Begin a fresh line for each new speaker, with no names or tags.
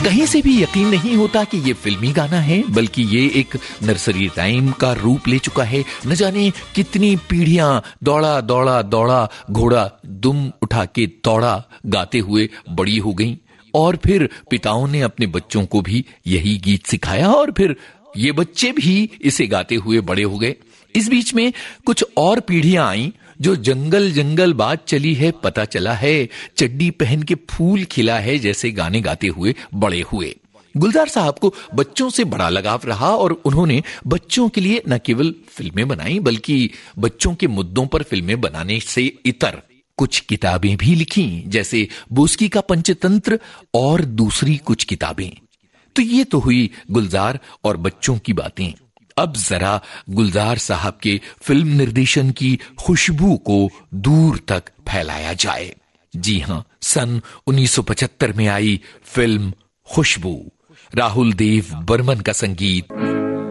कहीं से भी यकीन नहीं होता कि ये फिल्मी गाना है, बल्कि ये एक नर्सरी राइम का रूप ले चुका है। न जाने कितनी पीढ़ियां दौड़ा दौड़ा दौड़ा घोड़ा दुम उठा के दौड़ा गाते हुए बड़ी हो गईं, और फिर पिताओं ने अपने बच्चों को भी यही गीत सिखाया, और फिर ये बच्चे भी इसे गाते हुए बड़े हो गए। इस बीच में कुछ और पीढ़ियां आईं जो जंगल जंगल बात चली है, पता चला है चड्डी पहन के फूल खिला है जैसे गाने गाते हुए बड़े हुए। गुलजार साहब को बच्चों से बड़ा लगाव रहा और उन्होंने बच्चों के लिए न केवल फिल्में बनाई, बल्कि बच्चों के मुद्दों पर फिल्में बनाने से इतर कुछ किताबें भी लिखी, जैसे बोस्की का पंचतंत्र और दूसरी कुछ किताबें। तो ये तो हुई गुलजार और बच्चों की बातें। अब जरा गुलजार साहब के फिल्म निर्देशन की खुशबू को दूर तक फैलाया जाए। जी हां, सन 1975 में आई फिल्म खुशबू, राहुल देव बर्मन का संगीत,